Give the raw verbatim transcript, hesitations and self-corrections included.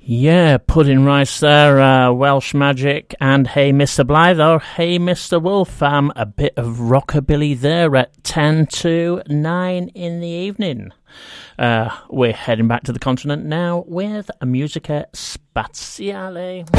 Yeah, Pudding Rice there, uh, Welsh Magic, and Hey Mister Blythe, or Hey Mister Wolf. Um, a bit of rockabilly there at ten to nine in the evening. Uh, we're heading back to the continent now with Musica Spaziale.